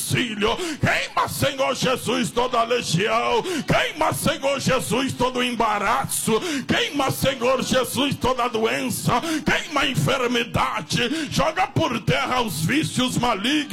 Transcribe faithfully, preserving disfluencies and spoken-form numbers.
auxílio. Queima, Senhor Jesus, toda a legião. Queima, Senhor Jesus, todo o embaraço. Queima, Senhor Jesus, toda a doença. Queima a enfermidade. Joga por terra os vícios malignos.